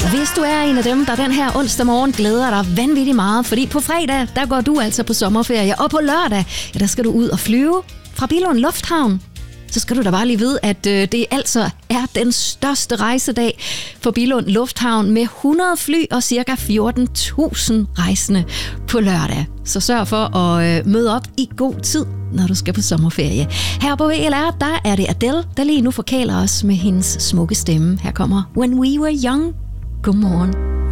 Hvis du er en af dem, der den her onsdag morgen glæder dig vanvittigt meget, fordi på fredag, der går du altså på sommerferie, og på lørdag, ja, der skal du ud og flyve fra Billund Lufthavn. Så skal du da bare lige vide, at det altså er den største rejsedag for Billund Lufthavn med 100 fly og ca. 14.000 rejsende på lørdag. Så sørg for at møde op i god tid, når du skal på sommerferie. Her på VLR, der er det Adele, der lige nu forkæler os med hendes smukke stemme. Her kommer When We Were Young. Godmorgen.